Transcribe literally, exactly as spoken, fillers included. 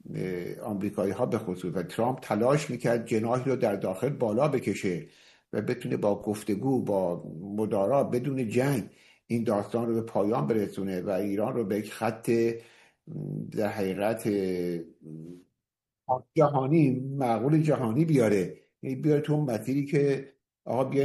آمریکایی ها به خصوص و ترامپ تلاش میکرد جناحی رو در داخل بالا بکشه و بتونه با گفتگو با مدارا بدون جنگ این داستان رو به پایان برسونه و ایران رو به یک خط در حقیقت جهانی معقول جهانی بیاره، یعنی بیاره تو اون مسیری که آقا